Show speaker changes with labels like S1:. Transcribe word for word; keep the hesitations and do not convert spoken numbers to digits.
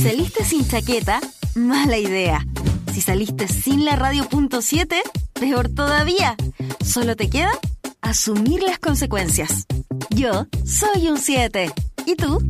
S1: Saliste sin chaqueta, mala idea. Si saliste sin la radio punto siete, peor todavía. Solo te queda asumir las consecuencias. Yo soy un siete. ¿Y tú?